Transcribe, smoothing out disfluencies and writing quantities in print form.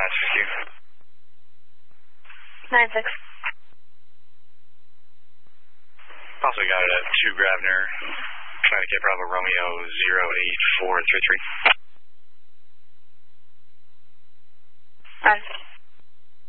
9-6. 9-6. Also got it at 2 Grabner, Connecticut Bravo Romeo 08433.